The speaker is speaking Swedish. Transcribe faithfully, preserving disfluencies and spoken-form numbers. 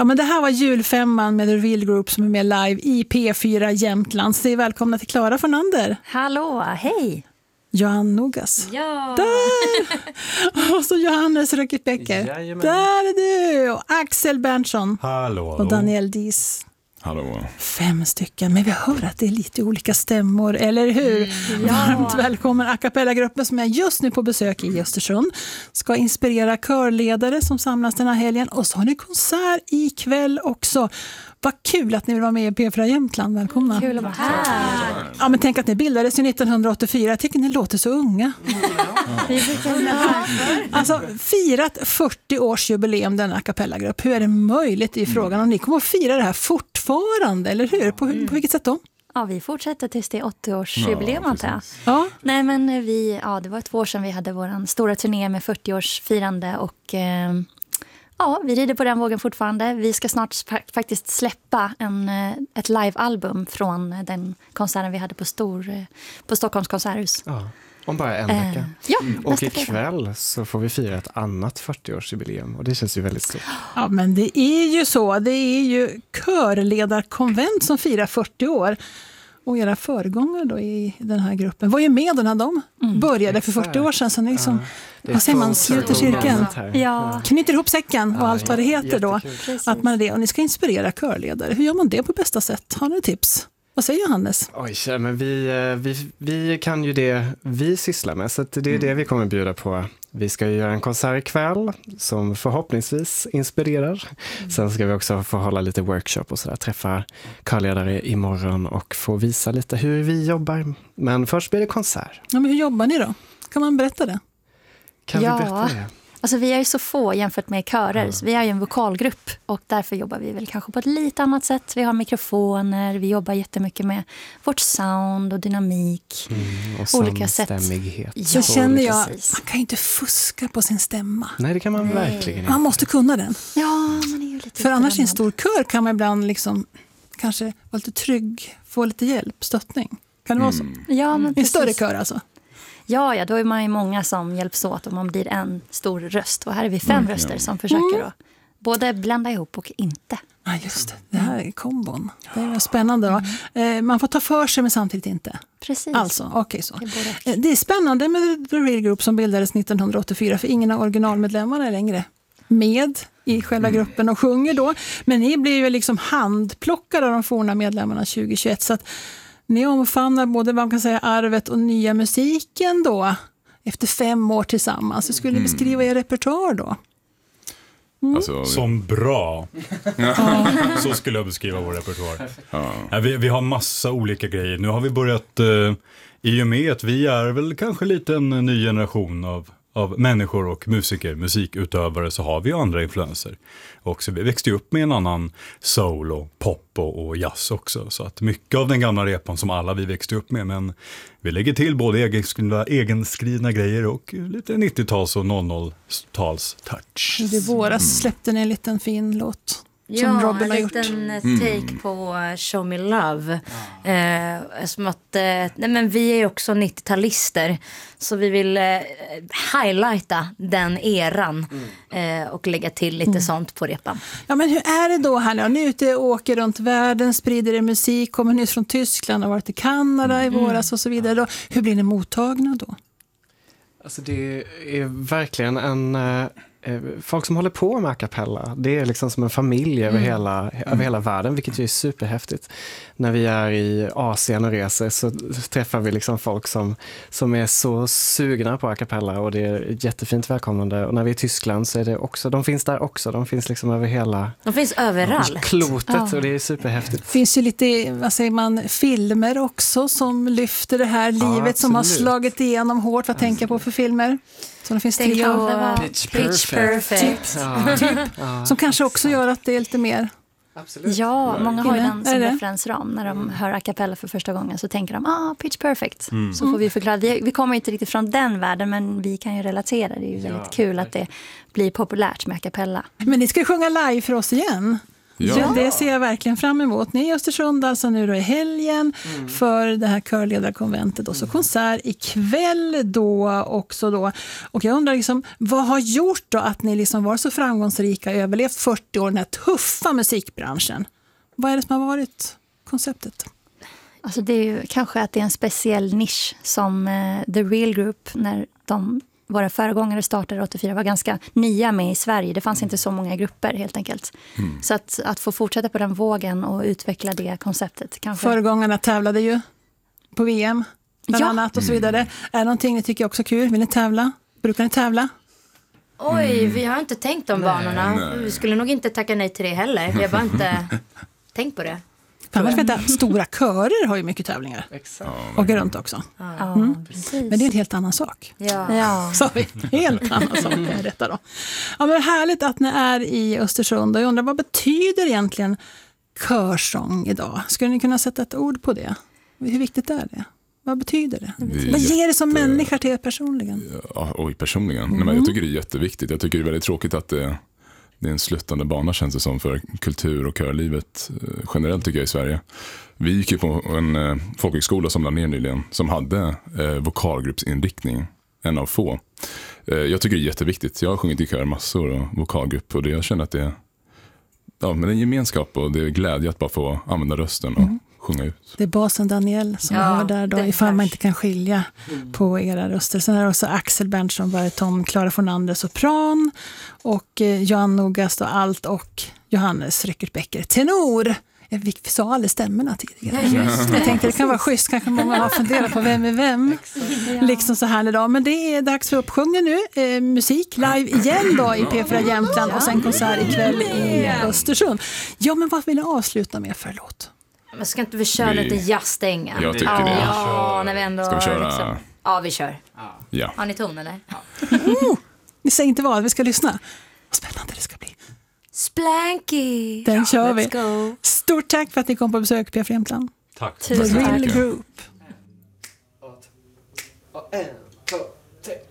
Ja, men det här var julfemman med The Real Group som är med live i P fyra Jämtland. Så välkomna till Klara Fornander. Hallå, hej. Johan Nogas. Ja. Där! Och så Johannes Röckert-Becker. Jajamän. Där är du! Och Axel Berntsson. Hallå, hallå. Och Daniel Dies. Hallå. Fem stycken, men vi hör att det är lite olika stämmor, eller hur? Mm, ja. Varmt välkommen a cappella-gruppen som är just nu på besök i Östersund. Ska inspirera körledare som samlas den här helgen. Och så har ni konsert ikväll också. Vad kul att ni vill vara med i P fyra Jämtland. Välkomna. Kul att vara här. Ja, men tänk att ni bildades ju nittonhundraåttiofyra. Jag tycker ni låter så unga. Ja. Alltså, firat fyrtio års jubileum den a cappella-grupp. Hur är det möjligt i frågan? Om ni kommer att fira det här fortfarande, eller hur? På, på vilket sätt då? Ja, vi fortsätter tills det är åttio-årsjubileum, antar jag. Ja. Nej, men vi, ja, det var två år sedan vi hade vår stora turné med fyrtio-årsfirande och eh, ja, vi rider på den vågen fortfarande. Vi ska snart faktiskt släppa en, ett live-album från den konserten vi hade på, stor, på Stockholms konserthus. Ja, om bara en vecka. Eh, ja, och ikväll så får vi fira ett annat fyrtio-årsjubileum och det känns ju väldigt stort. Ja, men det är ju så. Det är ju körledarkonvent som firar fyrtio år. Och era föregångare då i den här gruppen var ju med när de mm. började för fyrtio år sedan. Så ni liksom, ja, vad säger man, sluter cirkeln. Ja. Knyter ihop säcken och ja, allt vad det heter då. Precis. Att man är det. Och ni ska inspirera körledare. Hur gör man det på bästa sätt? Har ni tips? Vad säger Johannes? Oj, men vi, vi, vi kan ju det vi sysslar med, så att det är det vi kommer bjuda på. Vi ska ju göra en konsert ikväll som förhoppningsvis inspirerar. Mm. Sen ska vi också få hålla lite workshop och sådär, träffa körledare imorgon och få visa lite hur vi jobbar. Men först blir det konsert. Ja, men hur jobbar ni då? Kan man berätta det? Kan ja. vi berätta det? Alltså vi är ju så få jämfört med körer. Mm. Så vi är ju en vokalgrupp och därför jobbar vi väl kanske på ett lite annat sätt. Vi har mikrofoner, vi jobbar jättemycket med vårt sound och dynamik. Mm, och olika sätt. Stämmighet. Så ja, känner jag, man kan ju inte fuska på sin stämma. Nej, det kan man Nej. verkligen inte. Man måste kunna den. Ja, man är ju lite För annars i en stor kör kan man ibland liksom kanske vara lite trygg, få lite hjälp, stöttning. Kan det vara så? Mm. Ja, men en större kör alltså. Ja, ja, då är man ju många som hjälps åt om man blir en stor röst. Och här är vi fem mm, röster ja. som försöker mm. att både blanda ihop och inte. Ja, just det. Det här är kombon. Det är spännande. Va? Mm. Man får ta för sig men samtidigt inte. Precis. Alltså, okej okay, så. Det, det är spännande med The Real Group som bildades nittonhundraåttiofyra, för ingen av originalmedlemmarna är längre med i själva mm. gruppen och sjunger då. Men ni blir ju liksom handplockade av de forna medlemmarna tjugohundratjugoett, så att ni omfamnar både vad man kan säga arvet och nya musiken då efter fem år tillsammans. Så skulle ni beskriva er repertoar då? Mm. Alltså, som bra. Ja. Så skulle jag beskriva vår repertoar. Ja. Ja, vi, vi har massa olika grejer. Nu har vi börjat, eh, i och med att vi är väl kanske lite en ny generation av av människor och musiker, musikutövare, så har vi ju andra influenser. Och så vi växte ju upp med en annan soul och pop och, och jazz också. Så att mycket av den gamla repan som alla vi växte upp med, men vi lägger till både egenskrivna, egenskrivna grejer och lite nittio-tals och noll noll-tals touch. I våras släppte ni en liten fin låt. Ja, en liten mm. take på Show Me Love. Ja. Eh, som att, eh, nej men vi är ju också nittio-talister. Så vi vill eh, highlighta den eran. Mm. Eh, och lägga till lite mm. sånt på repan. Ja, men hur är det då här nu? Ni är ute och åker runt världen, sprider er musik, kommer nyss från Tyskland och varit i Kanada mm. i våras och så vidare. Då. Hur blir ni mottagna då? Alltså det är verkligen en... Uh... folk som håller på med a cappella, det är liksom som en familj över, mm. hela, över hela världen, vilket ju är superhäftigt. När vi är i Asien och reser så träffar vi liksom folk som, som är så sugna på a cappella, och det är jättefint välkomnande. Och när vi är i Tyskland så är det också, de finns där också, de finns liksom över hela de finns överallt. klotet, ja. Och det är superhäftigt. Det finns ju lite, vad säger man, filmer också som lyfter det här livet, ja, som har slagit igenom hårt. Vad tänker jag på för filmer? Så det finns tre och Pitch Perfect. Perfect. Ja. Typ. Ja. Som kanske också gör att det är lite mer. Absolut. Ja, många har ju den som referensram. När de hör a cappella för första gången så tänker de, ah, Pitch Perfect. Mm. Så får vi förklara. Vi, vi kommer inte riktigt från den världen, men vi kan ju relatera. Det är ju väldigt ja, kul att det blir populärt med a cappella. Men ni ska sjunga live för oss igen. Ja. Så det ser jag verkligen fram emot. Ni är i Östersund alltså nu då i helgen mm. för det här körledarkonventet och så konsert ikväll då också då. Och jag undrar liksom, vad har gjort då att ni liksom var så framgångsrika, överlevt fyrtio år i den här tuffa musikbranschen? Vad är det som har varit konceptet? Alltså det är ju kanske att det är en speciell nisch som eh, The Real Group, när de våra föregångare startade åttiofyra, var ganska nya med i Sverige. Det fanns inte så många grupper helt enkelt. Mm. Så att, att få fortsätta på den vågen och utveckla det konceptet. Kanske. Föregångarna tävlade ju på V M bland ja. annat och så vidare. Mm. Är det någonting ni tycker också kul? Vill ni tävla? Brukar ni tävla? Oj, mm. vi har inte tänkt om banorna. Nej. Vi skulle nog inte tacka nej till det heller. Vi har bara inte tänkt på det. Annars vet jag, stora körer har ju mycket tävlingar. Exakt. Och går runt också. Ja, mm. precis. Men det är en helt annan sak. Ja. Ja. Så en helt annan sak är detta då. Ja, men härligt att ni är i Östersund. Och jag undrar, vad betyder egentligen körsång idag? Skulle ni kunna sätta ett ord på det? Hur viktigt är det? Vad betyder det? det betyder. Vad ger det som människa till er personligen? Ja, oj, personligen. Mm. Nej, men jag tycker det är jätteviktigt. Jag tycker det är väldigt tråkigt att det Det är en sluttande bana, känns det som, för kultur- och körlivet generellt tycker jag i Sverige. Vi gick ju på en eh, folkhögskola som lade ner nyligen som hade eh, vokalgruppsinriktning, en av få. Eh, jag tycker det är jätteviktigt. Jag har sjungit i kör massor och vokalgrupp och det, jag känner att det är, ja, men det är en gemenskap och det är glädje att bara få använda rösten och mm. sjunga ut. Det är basen Daniel som ja, har där då, ifall man inte kan skilja mm. på era röster. Sen är det också Axel Berntsson, bariton, Clara Fornander, sopran och eh, Johan Nogast och allt och Johannes Ryckertbecker, tenor. Vi sa aldrig stämmorna tidigare. Ja, jag tänkte det kan vara schysst, kanske många har funderat på vem är vem. Ja. Liksom så här idag. Men det är dags för uppsjungen nu. Eh, musik live igen då i P fyra Jämtland och sen konsert ikväll i Östersund. Ja, men vad vill jag avsluta med för låt? Men ska inte vi köra vi... lite jazzstänga? Jag tycker ja, det. Ja, när vi ändå ska vi köra? Liksom... Ja, vi kör. Ja. Har ni ton eller? Ja. Oh, ni säger inte vad, vi ska lyssna. Vad spännande det ska bli. Splanky. Den kör vi. Go. Stort tack för att ni kom på besök, P fyra Jämtland. Tack. The Real Group.